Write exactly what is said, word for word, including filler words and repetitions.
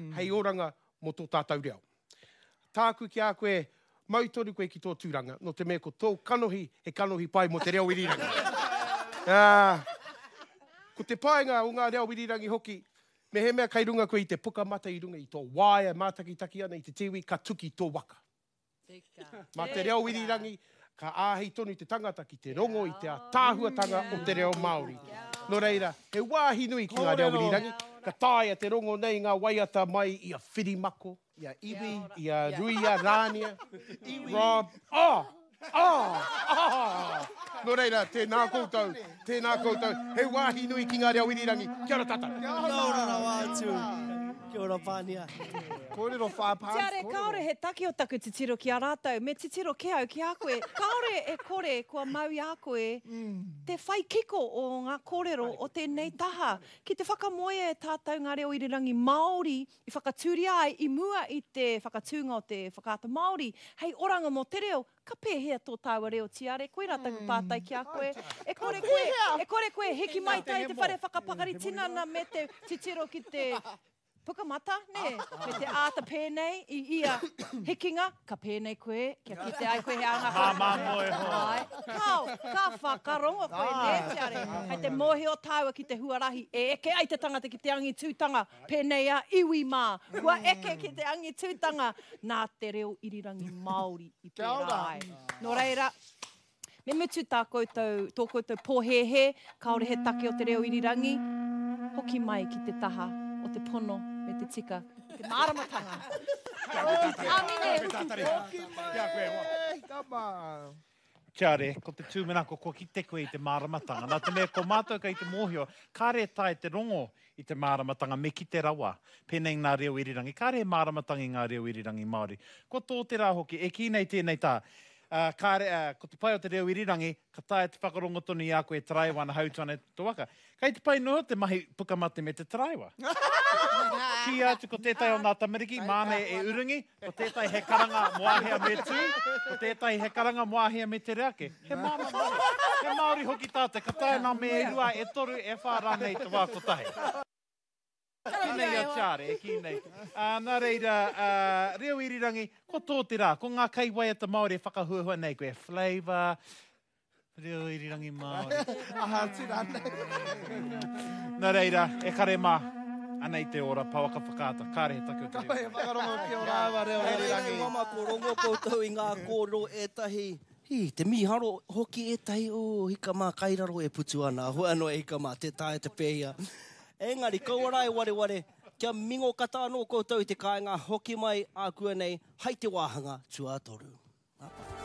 hei oranga mo tō tātou reo. Tāku ki a koe, mautori koe ki tō tūranga, no te mea ko tō kanohi, he kanohi pai mo te reo irirangi. uh, ko te paenga o ngā reo irirangi hoki, me he mea kai runga koe i te puka mata i runga i tō waia mātakitaki ana i te tiwi ka tuki tō waka. Ma te reo irirangi, ka āhei tonu i te tangata ki te rongo i te tāhuatanga o te reo Māori. No reira, he wāhi nui ki ngā reo irirangi, ka tāia te rongo nei ngā waiata mai i a Whirimako, i a Iwi, i a Ruia, Rānia, Rob, oh, oh, oh. No reira, tēnā koutou, tēnā koutou, he wāhi nui ki ngā reo irirangi, kia ora tātou. Kia ora wātu. Kia ora pānia. Kōrero whāpāns. Tiare, kaore he taki o taku te tiro ki a rātou, me te tiro ke au ki a koe. Kaore e kore kua mau i a koe, te whai kiko o ngā kōrero o tēnei taha. Ki te whakamoe e tātou ngā reo irirangi Māori, i whakatūri ai, i mua i te whakatūnga o te whakaata Māori. Hei oranga mo te reo, ka pēhea tō tāua reo tiare, koe rā taku pātai ki a koe. E kore koe, e kore koe, heki mai tai te whare whakapakari tinana me te titiro ki te pukamata, ne? Me te āta pēnei i ia hikinga, ka pēnei koe, kia kite ai koe he anga. Mā moe ho. Kau, ka whakaronga koe, ne, tiare. Hei te mohe o tāua ki te huarahi, e eke ai te tangata ki te angi tūtanga, pēnei a iwi mā. Kua eke ki te angi tūtanga, nā te reo irirangi Māori i pērā ai. No reira, me mutu tā koutou, tō koutou pōhehe, kaore he take o te reo irirangi, hoki mai ki te taha o te pono me te tika, te māramatanga. Kia re, ko te tūmenako, ko ki te koe i te māramatanga. Nā te mea, ko mātou ka i te mōhio, kāre tai te rongo i te māramatanga me ki te rawa, pēnei ngā reo irirangi. Kāre māramatanga i ngā reo irirangi Māori. Ko tō te rā hoki, e ki nei tēnei tā. Uh, kāre, uh, ko te pai o te reo irirangi, ka tae te whakarongo tonu i a koe taraiwa na hautuana te waka. Kai te pai noa te mahi pukamate me te taraiwa. Ki atu ko tētai o nā tamariki, māne e urungi, ko tētai he karanga moahea me tū, ko tētai he karanga moahea me te reake. He māma Māori, he Māori hoki tāte, ka tae nā me e rua, e toru, e whārānei te wākotahe. Ki nei a tiare, e ki nei. Uh, nā reira, uh, reo irirangi, ko tō te rā, ko ngā kai waiata Māori e whakahuahua nei, koe flavour, reo irirangi Māori. Aha, tira nei. Nā reira, e kare mā, anei te ora, pawaka whakaata, kāre he take o te reo. Kapai, whakarongo ki o rāwa reo irirangi. Nā mama ko rongo koutou i ngā kōrero etahi. Hi, te miharo hoki etahi, o hika mā kairaro e putu ana, hua no e hika mā, te tae te pēhia. Engari, kauarai ware ware, kia mingo kata anō koutou i te kāinga hoki mai a kua nei, hai te wāhanga tua toru.